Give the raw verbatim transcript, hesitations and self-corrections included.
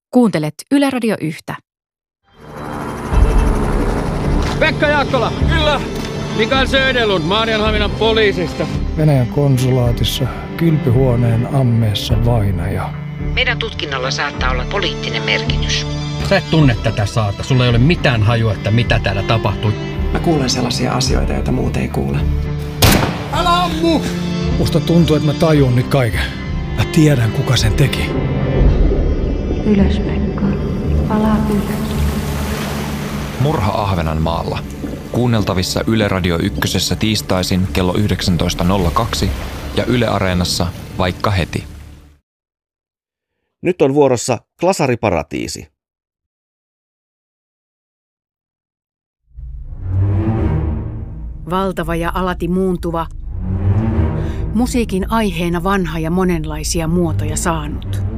Kuuntelet Yle Radio Yhtä. Pekka Jaakkola. Kyllä. Mikael Söderlund Maarianhaminan poliisista. Venäjän konsulaatissa kylpyhuoneen ammeessa vainaja. Meidän tutkinnalla saattaa olla poliittinen merkitys. Sä et tunne tätä saarta. Sulla ei ole mitään hajua, että mitä täällä tapahtui. Mä kuulen sellaisia asioita, joita muut ei kuule. Älä ammu! Musta tuntuu, että mä tajun nyt kaiken. Mä tiedän, kuka sen teki. Ylös, Pekka. Palaa ylös. Murha Ahvenanmaalla. Kuunneltavissa Yle Radio Ykkösessä tiistaisin kello yhdeksäntoista nolla kaksi ja Yle Areenassa vaikka heti. Nyt on vuorossa Klasariparatiisi. Valtava ja alati muuntuva, musiikin aiheena vanha ja monenlaisia muotoja saanut.